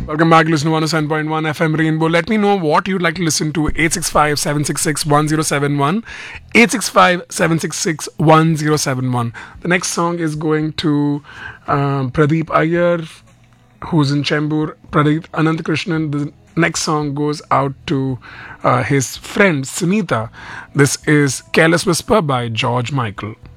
Welcome back, listen to 107.1 FM Rainbow. Let me know what you'd like to listen to. 865 766 1071. 865 766 1071. The next song is going to Pradeep Iyer, who's in Chembur. Pradeep Anantkrishnan. The next song goes out to his friend Sunita. This is Careless Whisper by George Michael.